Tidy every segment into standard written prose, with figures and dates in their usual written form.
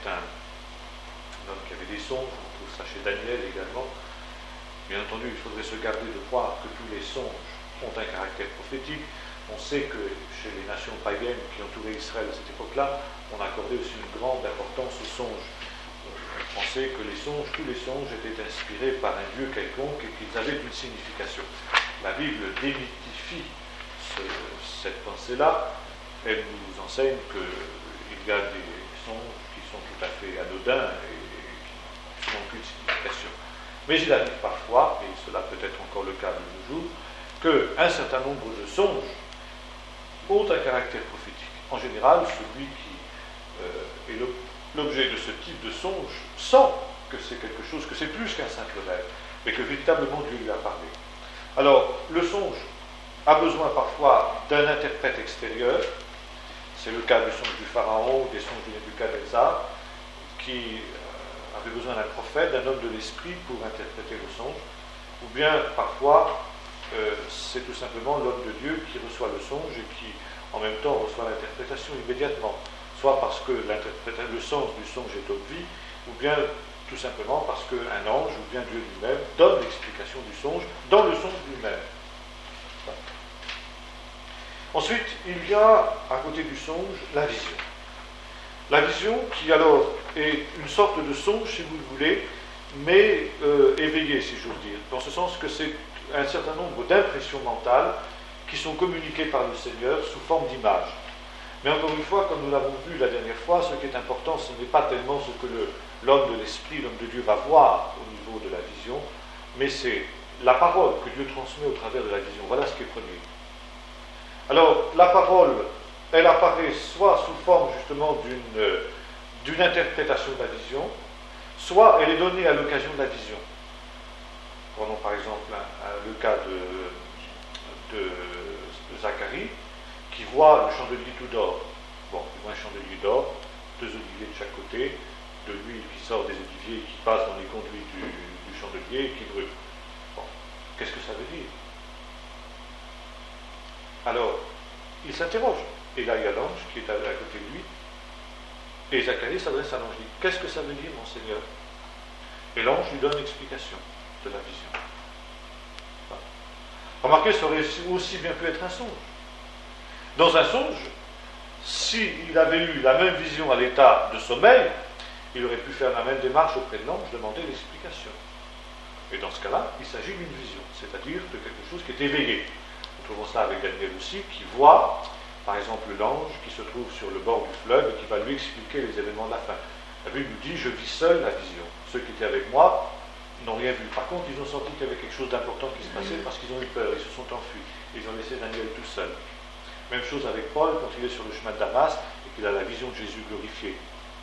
un homme qui avait des songes, on trouve ça chez Daniel également. Bien entendu, il faudrait se garder de croire que tous les songes ont un caractère prophétique. On sait que chez les nations païennes qui entouraient Israël à cette époque-là, on accordait aussi une grande importance aux songes. On pensait que tous les songes étaient inspirés par un Dieu quelconque et qu'ils avaient une signification. La Bible démystifie cette pensée-là. Elle nous enseigne qu'il y a des songes qui sont tout à fait anodins et qui n'ont aucune signification. Mais il arrive parfois, et cela peut être encore le cas de nos jours, qu'un certain nombre de songes ont un caractère prophétique. En général, celui qui est l'objet de ce type de songe sent que c'est quelque chose, que c'est plus qu'un simple rêve, mais que véritablement Dieu lui a parlé. Alors, le songe a besoin parfois d'un interprète extérieur. C'est le cas du songe du Pharaon, des songes de Nebuchadnezzar, qui avait besoin d'un prophète, d'un homme de l'esprit pour interpréter le songe. Ou bien, parfois, c'est tout simplement l'homme de Dieu qui reçoit le songe et qui, en même temps, reçoit l'interprétation immédiatement. Soit parce que le sens du songe est obvi, ou bien tout simplement parce qu'un ange, ou bien Dieu lui-même, donne l'explication du songe dans le songe lui-même. Ensuite, il y a, à côté du songe, la vision. La vision qui, alors, est une sorte de songe, si vous le voulez, mais éveillé, si j'ose dire, dans ce sens que c'est un certain nombre d'impressions mentales qui sont communiquées par le Seigneur sous forme d'images. Mais encore une fois, comme nous l'avons vu la dernière fois, ce qui est important, ce n'est pas tellement ce que l'homme de l'Esprit, l'homme de Dieu va voir au niveau de la vision, mais c'est la parole que Dieu transmet au travers de la vision. Voilà ce qui est premier. Alors, la parole, elle apparaît soit sous forme justement d'une interprétation de la vision, soit elle est donnée à l'occasion de la vision. Prenons par exemple le cas de Zacharie, qui voit le chandelier tout d'or. Bon, il voit un chandelier d'or, 2 oliviers de chaque côté, de l'huile qui sort des oliviers et qui passe dans les conduits du chandelier et qui brûle. Bon, qu'est-ce que ça veut dire? Alors, il s'interroge. Et là, il y a l'ange qui est à côté de lui. Et Zacharie s'adresse à l'ange et dit, qu'est-ce que ça veut dire, mon Seigneur? Et l'ange lui donne l'explication de la vision. Voilà. Remarquez, ça aurait aussi bien pu être un songe. Dans un songe, s'il avait eu la même vision à l'état de sommeil, il aurait pu faire la même démarche auprès de l'ange, demander l'explication. Et dans ce cas-là, il s'agit d'une vision, c'est-à-dire de quelque chose qui est éveillé. Nous trouvons ça avec Daniel aussi, qui voit, par exemple, l'ange qui se trouve sur le bord du fleuve et qui va lui expliquer les événements de la fin. La Bible nous dit, je vis seul la vision. Ceux qui étaient avec moi n'ont rien vu. Par contre, ils ont senti qu'il y avait quelque chose d'important qui se passait parce qu'ils ont eu peur, ils se sont enfuis. Ils ont laissé Daniel tout seul. Même chose avec Paul quand il est sur le chemin de Damas et qu'il a la vision de Jésus glorifié.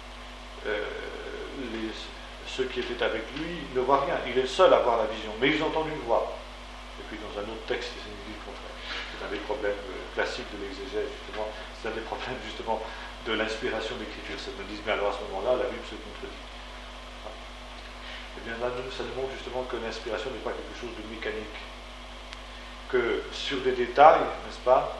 Ceux qui étaient avec lui ne voient rien. Il est le seul à voir la vision, mais ils entendent une voix. Et puis dans un autre texte, il nous dit le contraire. C'est un des problèmes classiques de l'exégèse, justement. C'est un des problèmes, justement, de l'inspiration d'écriture. Ça me dit, mais alors à ce moment-là, la Bible se contredit. Et bien là, ça nous montre justement que l'inspiration n'est pas quelque chose de mécanique. Que sur des détails, n'est-ce pas,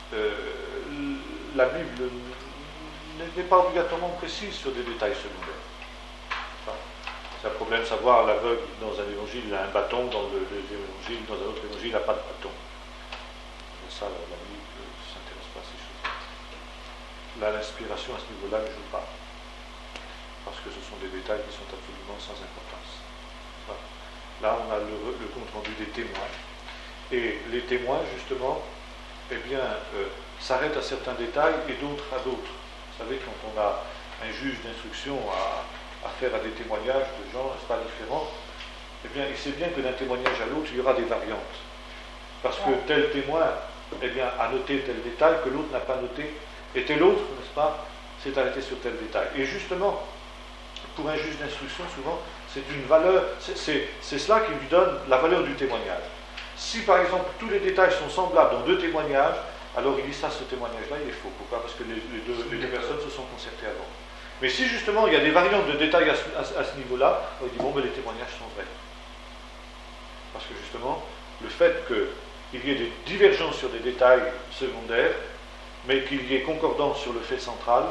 la Bible n'est pas obligatoirement précise sur des détails secondaires. Enfin, c'est un problème de savoir, l'aveugle dans un évangile il a un bâton, dans le deuxième évangile, dans un autre évangile il n'a pas de bâton. Et ça, la Bible ne s'intéresse pas à ces choses-là. Là, l'inspiration à ce niveau-là ne joue pas. Parce que ce sont des détails qui sont absolument sans importance. Enfin, là, on a le compte-rendu des témoins. Et les témoins, justement, eh bien, s'arrêtent à certains détails et d'autres à d'autres. Vous savez, quand on a un juge d'instruction à faire à des témoignages de gens, n'est-ce pas, différents, eh bien, il sait bien que d'un témoignage à l'autre, il y aura des variantes. Parce que tel témoin, eh bien, a noté tel détail que l'autre n'a pas noté, et tel autre, n'est-ce pas, s'est arrêté sur tel détail. Et justement, pour un juge d'instruction, souvent, c'est une valeur, c'est cela qui lui donne la valeur du témoignage. Si, par exemple, tous les détails sont semblables dans 2 témoignages, alors il dit ça, ce témoignage-là, il est faux. Pourquoi? Parce que les deux personnes se sont concertées avant. Mais si, justement, il y a des variantes de détails à ce niveau-là, on dit, bon, mais les témoignages sont vrais. Parce que, justement, le fait qu'il y ait des divergences sur des détails secondaires, mais qu'il y ait concordance sur le fait central,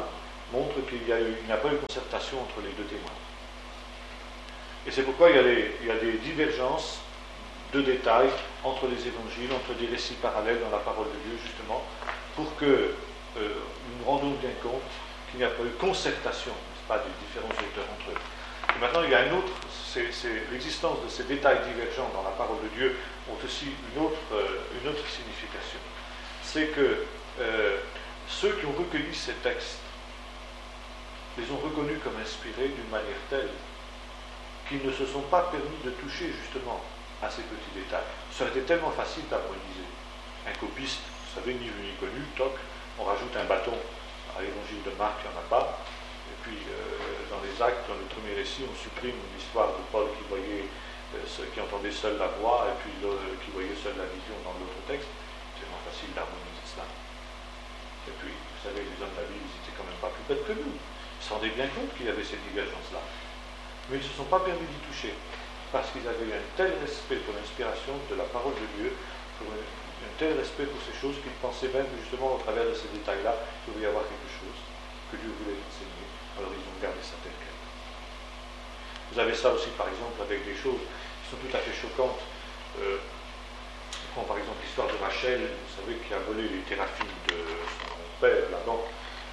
montre qu'il n'y a pas eu concertation entre les deux témoins. Et c'est pourquoi il y a des divergences de détails entre les évangiles, entre des récits parallèles dans la parole de Dieu, justement, pour que nous nous rendons bien compte qu'il n'y a pas eu concertation, n'est-ce pas, des différents auteurs entre eux. Et maintenant, il y a un autre, l'existence de ces détails divergents dans la parole de Dieu ont aussi une autre signification. C'est que ceux qui ont recueilli ces textes les ont reconnus comme inspirés d'une manière telle qu'ils ne se sont pas permis de toucher justement à ces petits détails. Ça aurait été tellement facile d'harmoniser. Un copiste, vous savez, ni vu ni connu, toc, on rajoute un bâton à l'évangile de Marc, il n'y en a pas. Et puis, dans les actes, dans le premier récit, on supprime l'histoire de Paul qui entendait seul la voix, et puis qui voyait seul la vision dans l'autre texte. C'est tellement facile d'harmoniser cela. Et puis, vous savez, les hommes de la Bible, ils n'étaient quand même pas plus bêtes que nous. Ils se rendaient bien compte qu'il y avait cette divergence-là. Mais ils ne se sont pas permis d'y toucher, parce qu'ils avaient eu un tel respect pour l'inspiration de la parole de Dieu, pour un tel respect pour ces choses, qu'ils pensaient même, justement, au travers de ces détails-là, qu'il devait y avoir quelque chose que Dieu voulait enseigner. Alors ils ont gardé ça tel quel. Vous avez ça aussi, par exemple, avec des choses qui sont tout à fait choquantes. On prend par exemple l'histoire de Rachel, vous savez, qui a volé les téraphimes de son père, Laban.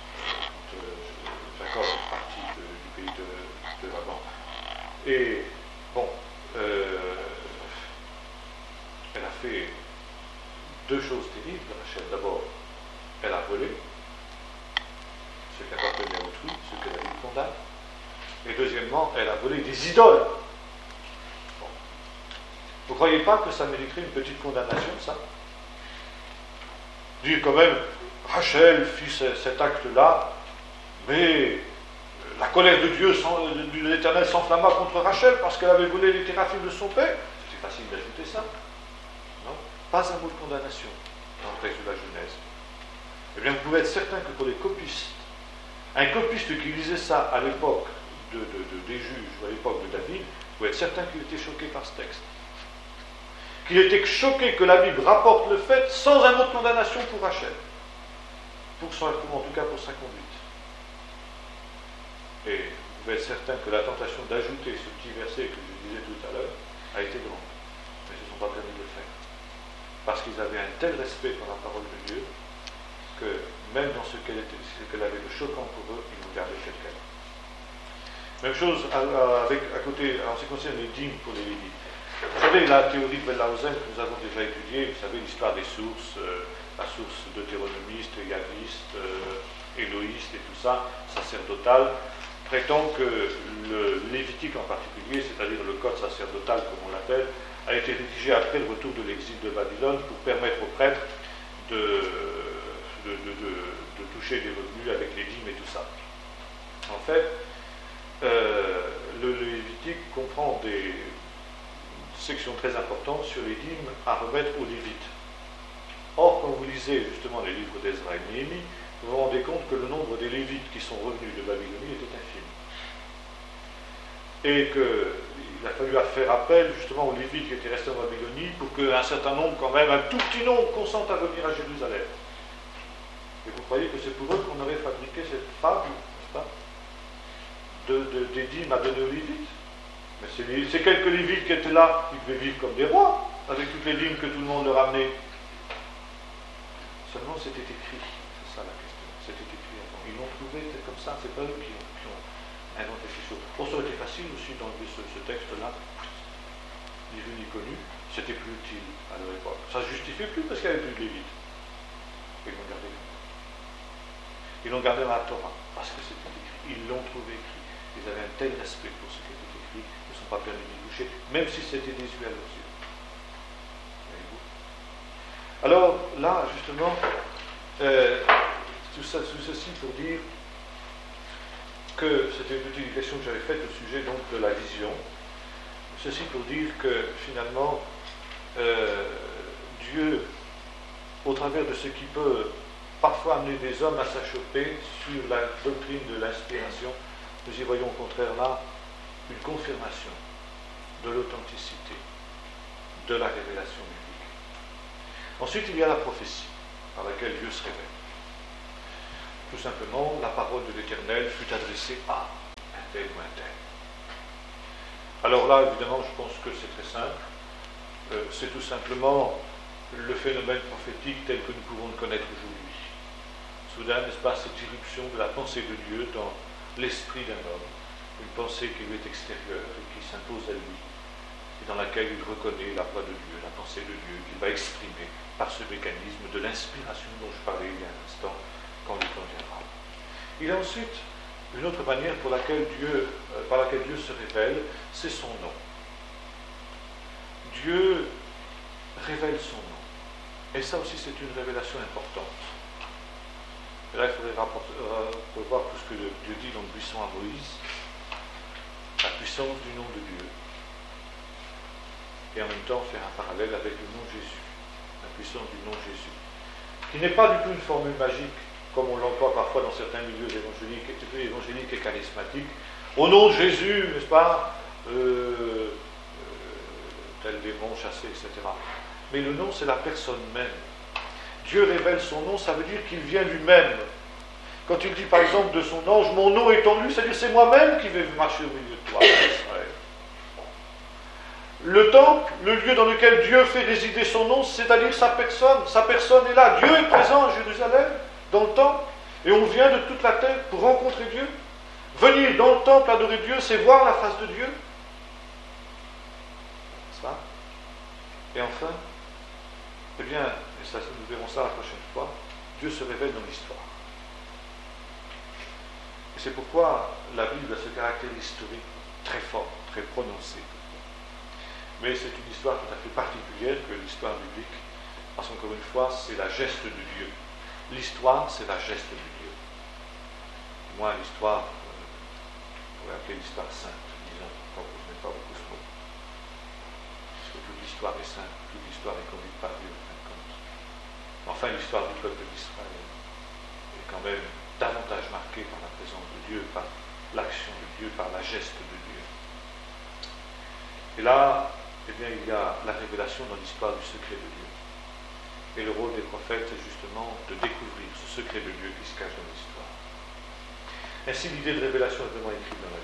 Jacob est parti du pays de Laban. Et, bon, elle a fait deux choses terribles, Rachel. D'abord, elle a volé ce qui appartenait à autrui, ce que la Bible condamne. Et deuxièmement, elle a volé des idoles. Bon. Vous ne croyez pas que ça mériterait une petite condamnation, ça? Dire quand même, Rachel fit cet acte-là, mais la colère de Dieu, de l'Éternel s'enflamma contre Rachel parce qu'elle avait volé les téraphimes de son père. C'est facile d'ajouter ça. Non? Pas un mot de condamnation dans le texte de la Genèse. Eh bien, vous pouvez être certain que pour les copistes, un copiste qui lisait ça à l'époque des juges, ou à l'époque de David, vous pouvez être certain qu'il était choqué par ce texte. Qu'il était choqué que la Bible rapporte le fait sans un mot de condamnation pour Rachel. En tout cas pour sa conduite. Et vous pouvez être certain que la tentation d'ajouter ce petit verset que je disais tout à l'heure a été grande. Mais ils ne se sont pas permis de le faire. Parce qu'ils avaient un tel respect pour la parole de Dieu que même dans ce qu'elle avait de choquant pour eux, ils l'ont gardé tel quel. Même chose à côté, en ce qui concerne les dîmes pour les Lévites. Vous savez, la théorie de Wellhausen que nous avons déjà étudiée, vous savez, l'histoire des sources, la source deutéronomiste, yaviste, éloïste et tout ça, sacerdotale, prétend que le Lévitique en particulier, c'est-à-dire le code sacerdotal comme on l'appelle, a été rédigé après le retour de l'exil de Babylone pour permettre aux prêtres de toucher des revenus avec les dîmes et tout ça. En fait, le Lévitique comprend des sections très importantes sur les dîmes à remettre aux Lévites. Or, quand vous lisez justement les livres d'Ezra et Néhémie, vous vous rendez compte que le nombre des Lévites qui sont revenus de Babylonie était infime. Et qu'il a fallu faire appel justement aux Lévites qui étaient restés en Babylonie pour qu'un certain nombre, quand même, un tout petit nombre, consente à venir à Jérusalem. Et vous croyez que c'est pour eux qu'on aurait fabriqué cette fable, n'est-ce pas, des dîmes à donner aux Lévites? Mais ces quelques Lévites qui étaient là, ils devaient vivre comme des rois, avec toutes les dîmes que tout le monde leur amenait. Seulement c'était écrit, c'est ça la question, c'était écrit avant. Ils l'ont trouvé comme ça, c'est pas eux qui ont inventé ces choses. Pour ça, c'était facile aussi d'enlever ce texte-là, ni vu ni connu, c'était plus utile à leur époque. Ça ne se justifiait plus parce qu'il n'y avait plus de Lévites. Ils l'ont gardé comme ça. Ils l'ont gardé dans la Torah, parce que c'était écrit. Ils l'ont trouvé écrit. Ils avaient un tel respect pour ce qui était écrit, ils ne sont pas permis d'y toucher, même si c'était désuet à leurs yeux. Voyez-vous? Alors, là, justement, tout ceci pour dire que c'était une petite question que j'avais faite au sujet donc de la vision. Ceci pour dire que finalement, Dieu, au travers de ce qui peut parfois amener des hommes à s'achoper sur la doctrine de l'inspiration, nous y voyons au contraire là une confirmation de l'authenticité de la révélation biblique. Ensuite, il y a la prophétie, par laquelle Dieu se révèle. tout simplement, la parole de l'Éternel fut adressée à un tel ou un tel. Alors là, évidemment, je pense que c'est très simple. C'est tout simplement le phénomène prophétique tel que nous pouvons le connaître aujourd'hui. Soudain, n'est-ce pas, cette irruption de la pensée de Dieu dans l'esprit d'un homme, une pensée qui lui est extérieure et qui s'impose à lui, et dans laquelle il reconnaît la voix de Dieu, la pensée de Dieu, qu'il va exprimer par ce mécanisme de l'inspiration dont je parlais il y a un instant, quand le temps viendra. Il y a ensuite une autre manière par laquelle Dieu se révèle, c'est son nom. Dieu révèle son nom. Et ça aussi, c'est une révélation importante. Et là, il faudrait revoir tout ce que Dieu dit dans le buisson à Moïse, la puissance du nom de Dieu, et en même temps faire un parallèle avec le nom de Jésus, la puissance du nom de Jésus, qui n'est pas du tout une formule magique, comme on l'emploie parfois dans certains milieux évangéliques et charismatiques. Au nom de Jésus, n'est-ce pas, tel démon chassé, etc. Mais le nom, c'est la personne même. Dieu révèle son nom, ça veut dire qu'il vient lui-même. Quand il dit par exemple de son ange, mon nom est en lui, c'est-à-dire c'est moi-même qui vais marcher au milieu de toi, Israël. Le temple, le lieu dans lequel Dieu fait résider son nom, c'est-à-dire sa personne est là. Dieu est présent à Jérusalem, dans le temple, et on vient de toute la terre pour rencontrer Dieu. Venir dans le temple adorer Dieu, c'est voir la face de Dieu. Ça. Et enfin, eh bien, et ça, nous verrons ça la prochaine fois, Dieu se révèle dans l'histoire. Et c'est pourquoi la Bible a ce caractère historique très fort, très prononcé. Mais c'est une histoire tout à fait particulière que l'histoire biblique, parce qu'encore une fois, c'est la geste de Dieu. L'histoire, c'est la geste de Dieu. Moi, l'histoire, on pourrait appeler l'histoire sainte, disons, quand je n'aime pas beaucoup ce mot. Parce que toute l'histoire est sainte, toute l'histoire est conduite par Dieu, en fin de compte. Enfin, l'histoire du peuple d'Israël est quand même davantage marquée par la présence de Dieu, par l'action de Dieu, par la geste de Dieu. Et là, eh bien, il y a la révélation dans l'histoire du secret de Dieu. Et le rôle des prophètes, c'est justement de découvrir ce secret de Dieu qui se cache dans l'histoire. Ainsi, l'idée de révélation est vraiment écrite dans la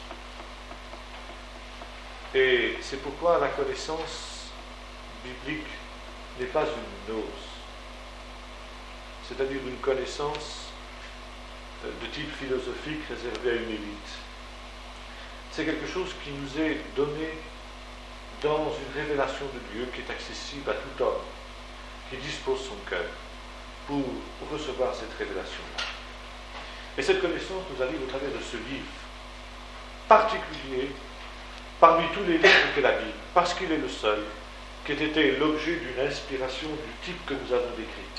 Bible. Et c'est pourquoi la connaissance biblique n'est pas une gnose, c'est-à-dire une connaissance de type philosophique réservée à une élite. C'est quelque chose qui nous est donné dans une révélation de Dieu qui est accessible à tout homme qui dispose son cœur pour recevoir cette révélation-là. Et cette connaissance nous arrive au travers de ce livre particulier parmi tous les livres qu'est la Bible, parce qu'il est le seul qui ait été l'objet d'une inspiration du type que nous avons décrit.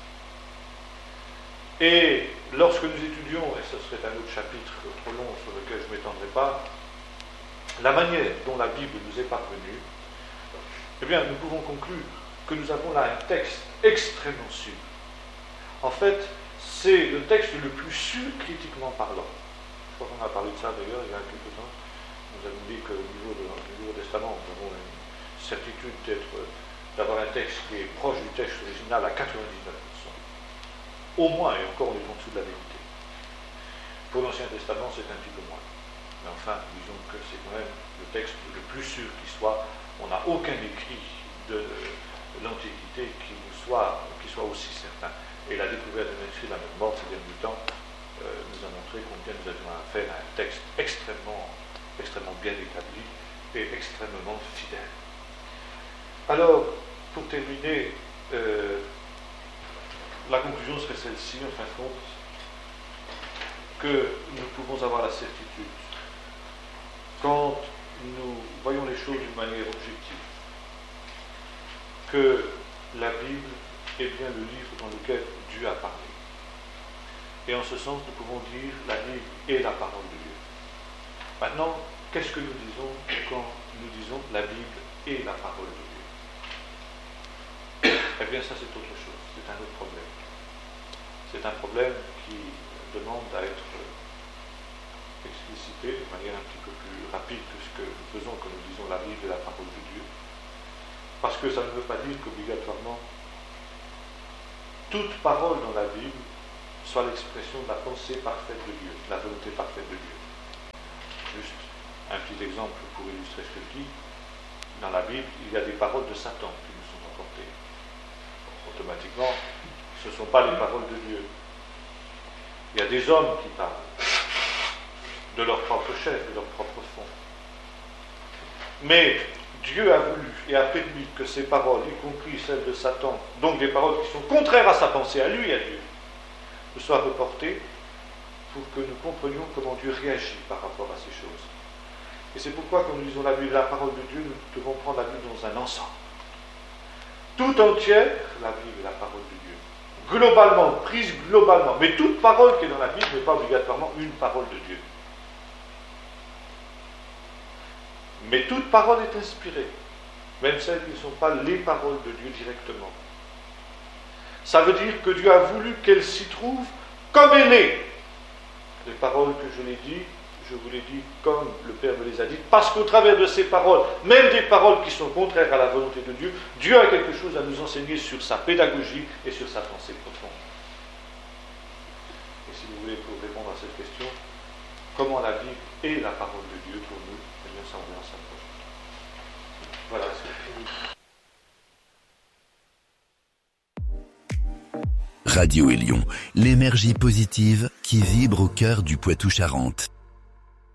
Et lorsque nous étudions, et ce serait un autre chapitre trop long sur lequel je ne m'étendrai pas, la manière dont la Bible nous est parvenue, eh bien, nous pouvons conclure que nous avons là un texte extrêmement sûr. En fait, c'est le texte le plus sûr critiquement parlant. Je crois qu'on a parlé de ça d'ailleurs il y a quelque temps. Nous avons dit qu'au niveau du Nouveau Testament, nous avons une certitude d'avoir un texte qui est proche du texte original à 99%. Au moins, et encore on est en dessous de la vérité. Pour l'Ancien Testament, c'est un petit peu moins. Mais enfin, disons que c'est quand même le texte le plus sûr qui soit. On n'a aucun écrit de l'Antiquité qui soit aussi certain. Et la découverte de manuscrits de la même mort ces derniers temps nous a montré combien nous avions affaire à un texte extrêmement bien établi et extrêmement fidèle. Alors, pour terminer, la conclusion serait celle-ci, en fin de compte, que nous pouvons avoir la certitude, quand nous voyons les choses d'une manière objective, que la Bible est bien le livre dans lequel Dieu a parlé. Et en ce sens, nous pouvons dire la Bible est la parole de Dieu. Maintenant, qu'est-ce que nous disons quand nous disons la Bible est la parole de Dieu? Eh bien, ça c'est autre chose, c'est un autre problème. C'est un problème qui demande à être explicité de manière un petit peu plus rapide que ce que nous faisons quand nous disons la Bible est la parole de Dieu. Parce que ça ne veut pas dire qu'obligatoirement toute parole dans la Bible soit l'expression de la pensée parfaite de Dieu, de la volonté parfaite de Dieu. Juste un petit exemple pour illustrer ce que je dis. Dans la Bible, il y a des paroles de Satan qui nous sont apportées. Automatiquement, ce ne sont pas les paroles de Dieu. Il y a des hommes qui parlent de leur propre chef, de leur propre fond. Mais Dieu a voulu et a permis que ces paroles, y compris celles de Satan, donc des paroles qui sont contraires à sa pensée, à lui et à Dieu, nous soient reportées pour que nous comprenions comment Dieu réagit par rapport à ces choses. Et c'est pourquoi quand nous lisons la Bible, la parole de Dieu, nous devons prendre la Bible dans un ensemble. Tout entière, la Bible est la parole de Dieu. Globalement, prise globalement. Mais toute parole qui est dans la Bible n'est pas obligatoirement une parole de Dieu. Mais toute parole est inspirée, même celles qui ne sont pas les paroles de Dieu directement. Ça veut dire que Dieu a voulu qu'elle s'y trouve comme elle est. Les paroles que je l'ai dit, je vous l'ai dit comme le Père me les a dites, parce qu'au travers de ces paroles, même des paroles qui sont contraires à la volonté de Dieu, Dieu a quelque chose à nous enseigner sur sa pédagogie et sur sa pensée profonde. Et si vous voulez, pour répondre à cette question, comment la Bible est la parole de Dieu pour nous, eh bien ça on verra ça prochaine. Voilà, c'est fini. Radio Élion, l'énergie positive qui vibre au cœur du Poitou-Charentes.